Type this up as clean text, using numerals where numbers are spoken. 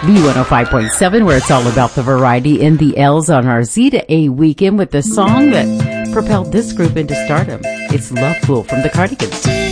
B105.7, where it's all about the variety in the L's on our Z to A weekend with the song that propelled this group into stardom. It's Love Fool from the Cardigans.